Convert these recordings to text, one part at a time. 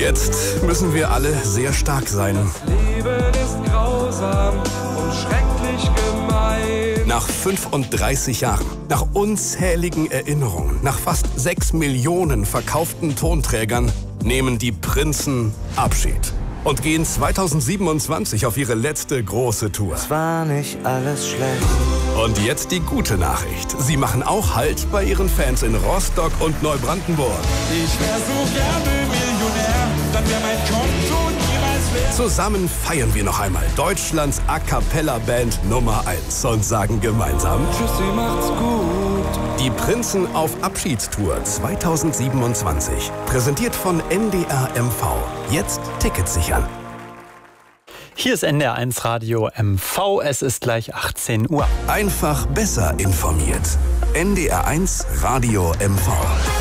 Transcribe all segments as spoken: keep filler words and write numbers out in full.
Jetzt müssen wir alle sehr stark sein. Das Leben ist grausam und schrecklich gemein. Nach fünfunddreißig Jahren, nach unzähligen Erinnerungen, nach fast sechs Millionen verkauften Tonträgern nehmen die Prinzen Abschied und gehen zweitausendsiebenundzwanzig auf ihre letzte große Tour. Es war nicht alles schlecht. Und jetzt die gute Nachricht. Sie machen auch Halt bei ihren Fans in Rostock und Neubrandenburg. Ich wär so gerne Millionär, dann wär mein Konto niemals leer. Zusammen feiern wir noch einmal Deutschlands A-Cappella-Band Nummer eins und sagen gemeinsam: Tschüssi, macht's gut. Die Prinzen auf Abschiedstour zweitausendsiebenundzwanzig. Präsentiert von N D R M V. Jetzt Tickets sichern. Hier ist N D R eins Radio M V. Es ist gleich achtzehn Uhr. Einfach besser informiert. N D R eins Radio M V.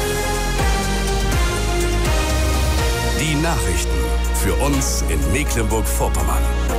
Die Nachrichten für uns in Mecklenburg-Vorpommern.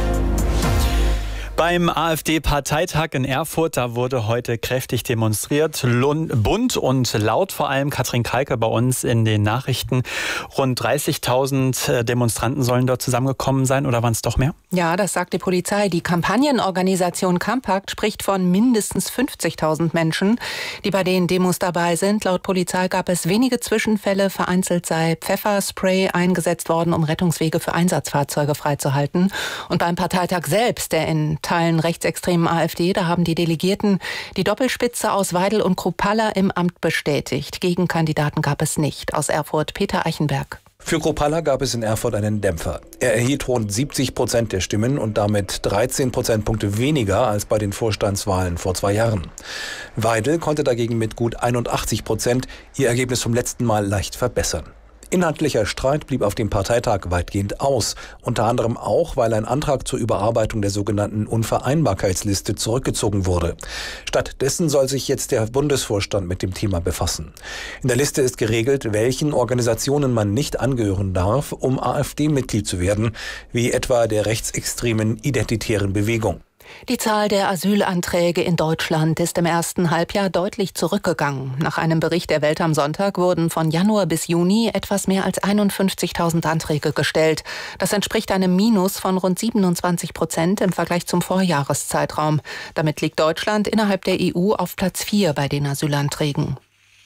Beim AfD-Parteitag in Erfurt, da wurde heute kräftig demonstriert, bunt und laut, vor allem Katrin Kalke bei uns in den Nachrichten. Rund dreißigtausend Demonstranten sollen dort zusammengekommen sein, oder waren es doch mehr? Ja, das sagt die Polizei. Die Kampagnenorganisation Campact spricht von mindestens fünfzigtausend Menschen, die bei den Demos dabei sind. Laut Polizei gab es wenige Zwischenfälle. Vereinzelt sei Pfefferspray eingesetzt worden, um Rettungswege für Einsatzfahrzeuge freizuhalten. Und beim Parteitag selbst, der in Teilen rechtsextremen AfD, da haben die Delegierten die Doppelspitze aus Weidel und Kruppalla im Amt bestätigt. Gegenkandidaten gab es nicht. Aus Erfurt Peter Eichenberg. Für Kruppalla gab es in Erfurt einen Dämpfer. Er erhielt rund siebzig Prozent der Stimmen und damit dreizehn Prozentpunkte weniger als bei den Vorstandswahlen vor zwei Jahren. Weidel konnte dagegen mit gut einundachtzig Prozent ihr Ergebnis vom letzten Mal leicht verbessern. Inhaltlicher Streit blieb auf dem Parteitag weitgehend aus, unter anderem auch, weil ein Antrag zur Überarbeitung der sogenannten Unvereinbarkeitsliste zurückgezogen wurde. Stattdessen soll sich jetzt der Bundesvorstand mit dem Thema befassen. In der Liste ist geregelt, welchen Organisationen man nicht angehören darf, um AfD-Mitglied zu werden, wie etwa der rechtsextremen Identitären Bewegung. Die Zahl der Asylanträge in Deutschland ist im ersten Halbjahr deutlich zurückgegangen. Nach einem Bericht der Welt am Sonntag wurden von Januar bis Juni etwas mehr als einundfünfzigtausend Anträge gestellt. Das entspricht einem Minus von rund siebenundzwanzig Prozent im Vergleich zum Vorjahreszeitraum. Damit liegt Deutschland innerhalb der E U auf Platz vier bei den Asylanträgen.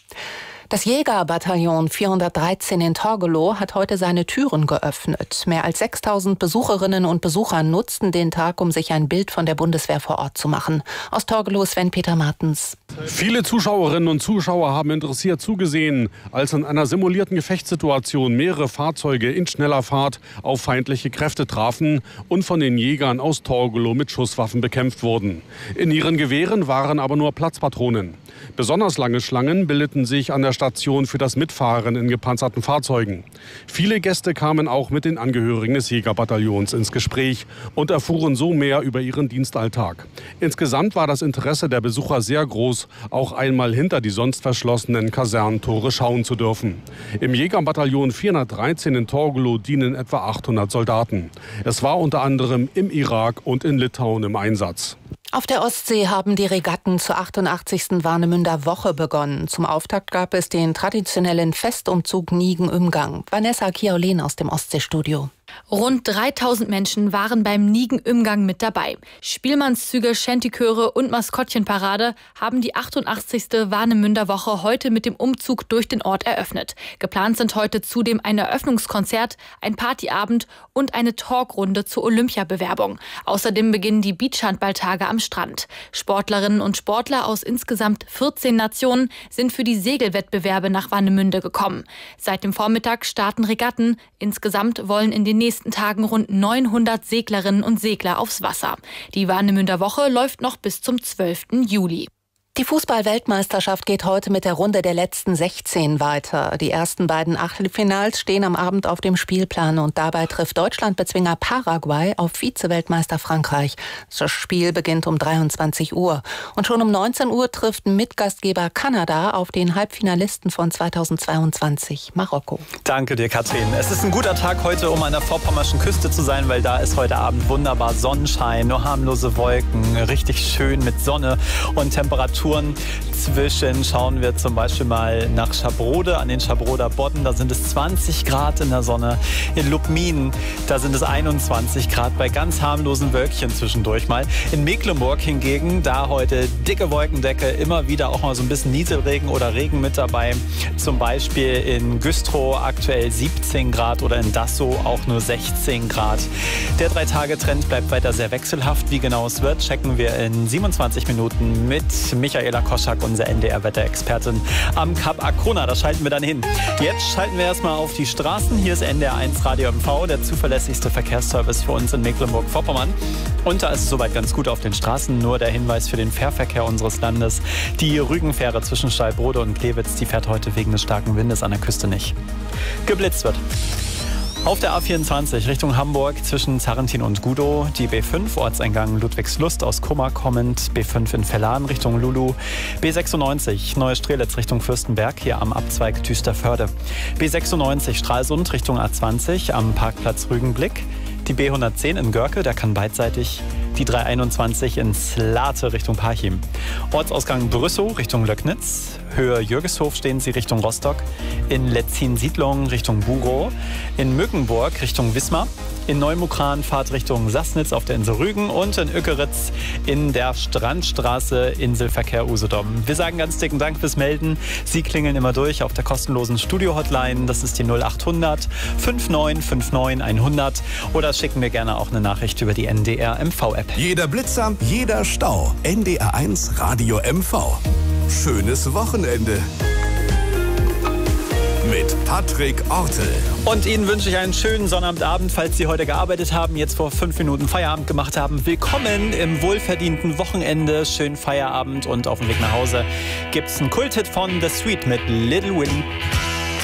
Das Jägerbataillon vierhundertdreizehn in Torgelow hat heute seine Türen geöffnet. Mehr als sechstausend Besucherinnen und Besucher nutzten den Tag, um sich ein Bild von der Bundeswehr vor Ort zu machen. Aus Torgelow Sven-Peter Martens. Viele Zuschauerinnen und Zuschauer haben interessiert zugesehen, als in einer simulierten Gefechtssituation mehrere Fahrzeuge in schneller Fahrt auf feindliche Kräfte trafen und von den Jägern aus Torgelow mit Schusswaffen bekämpft wurden. In ihren Gewehren waren aber nur Platzpatronen. Besonders lange Schlangen bildeten sich an der Station für das Mitfahren in gepanzerten Fahrzeugen. Viele Gäste kamen auch mit den Angehörigen des Jägerbataillons ins Gespräch und erfuhren so mehr über ihren Dienstalltag. Insgesamt war das Interesse der Besucher sehr groß, auch einmal hinter die sonst verschlossenen Kasernentore schauen zu dürfen. Im Jägerbataillon vierhundertdreizehn in Torgelow dienen etwa achthundert Soldaten. Es war unter anderem im Irak und in Litauen im Einsatz. Auf der Ostsee haben die Regatten zur achtundachtzigsten Warnemünder Woche begonnen. Zum Auftakt gab es den traditionellen Festumzug Nigen-Umgang. Vanessa Kiaulin aus dem Ostseestudio. Rund dreitausend Menschen waren beim Nigen-Umgang mit dabei. Spielmannszüge, Shantychöre und Maskottchenparade haben die achtundachtzigste Warnemünder Woche heute mit dem Umzug durch den Ort eröffnet. Geplant sind heute zudem ein Eröffnungskonzert, ein Partyabend und eine Talkrunde zur Olympiabewerbung. Außerdem beginnen die Beachhandballtage am Strand. Sportlerinnen und Sportler aus insgesamt vierzehn Nationen sind für die Segelwettbewerbe nach Warnemünde gekommen. Seit dem Vormittag starten Regatten. Insgesamt wollen in den nächsten Tagen rund neunhundert Seglerinnen und Segler aufs Wasser. Die Warnemünder Woche läuft noch bis zum zwölften Juli. Die Fußball-Weltmeisterschaft geht heute mit der Runde der letzten sechzehn weiter. Die ersten beiden Achtelfinals stehen am Abend auf dem Spielplan und dabei trifft Deutschland-Bezwinger Paraguay auf Vize-Weltmeister Frankreich. Das Spiel beginnt um dreiundzwanzig Uhr. Und schon um neunzehn Uhr trifft Mitgastgeber Kanada auf den Halbfinalisten von zweitausendzweiundzwanzig, Marokko. Danke dir, Katrin. Es ist ein guter Tag heute, um an der vorpommerschen Küste zu sein, weil da ist heute Abend wunderbar Sonnenschein, nur harmlose Wolken, richtig schön mit Sonne und Temperatur Temperaturen. Zwischen schauen wir zum Beispiel mal nach Schabrode, an den Schabroder Bodden. Da sind es zwanzig Grad in der Sonne. In Lubmin, da sind es einundzwanzig Grad bei ganz harmlosen Wölkchen zwischendurch mal. In Mecklenburg hingegen, da heute dicke Wolkendecke, immer wieder auch mal so ein bisschen Nieselregen oder Regen mit dabei. Zum Beispiel in Güstrow aktuell siebzehn Grad oder in Dassow auch nur sechzehn Grad. Der Drei-Tage-Trend bleibt weiter sehr wechselhaft. Wie genau es wird, checken wir in siebenundzwanzig Minuten mit Michaela Koschak, unser N D R-Wetterexpertin am Kap Arkona. Da schalten wir dann hin. Jetzt schalten wir erstmal auf die Straßen. Hier ist N D R eins Radio M V, der zuverlässigste Verkehrsservice für uns in Mecklenburg-Vorpommern. Und da ist es soweit ganz gut auf den Straßen. Nur der Hinweis für den Fährverkehr unseres Landes. Die Rügenfähre zwischen Stallbrode und Klewitz, die fährt heute wegen des starken Windes an der Küste nicht. Geblitzt wird. Auf der A vierundzwanzig Richtung Hamburg zwischen Zarrentin und Gudow, die B fünf Ortseingang Ludwigslust aus Kummer kommend, B fünf in Vellan Richtung Lulu, B sechsundneunzig Neustrelitz Richtung Fürstenberg, hier am Abzweig Düsterförde, B sechsundneunzig Stralsund Richtung A zwanzig am Parkplatz Rügenblick, die B hundertzehn in Görke, der kann beidseitig, die dreihunderteinundzwanzig in Slate Richtung Parchim. Ortsausgang Brüssow Richtung Löcknitz, Höhe Jürgeshof stehen Sie Richtung Rostock, in Letzin-Siedlung Richtung Burow, in Mückenburg Richtung Wismar, in Neumukran Fahrt Richtung Sassnitz auf der Insel Rügen und in Ökeritz in der Strandstraße Inselverkehr Usedom. Wir sagen ganz dicken Dank fürs Melden. Sie klingeln immer durch auf der kostenlosen Studio-Hotline. Das ist die null achthundert neunundfünfzig neunundfünfzig hundert oder schicken mir gerne auch eine Nachricht über die N D R M V-App. Jeder Blitzer, jeder Stau. N D R eins Radio M V. Schönes Wochenende. Mit Patrick Ortel. Und Ihnen wünsche ich einen schönen Sonnabendabend, falls Sie heute gearbeitet haben, jetzt vor fünf Minuten Feierabend gemacht haben. Willkommen im wohlverdienten Wochenende. Schönen Feierabend und auf dem Weg nach Hause gibt's einen Kulthit von The Sweet mit Little Willie.